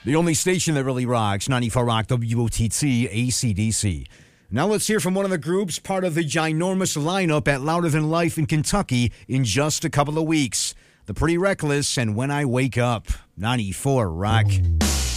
The only station that really rocks, 94 Rock, WOTT, AC/DC. Now let's hear from one of the groups, part of the ginormous lineup at Louder Than Life in Kentucky in just a couple of weeks. The Pretty Reckless and When I Wake Up, 94 Rock.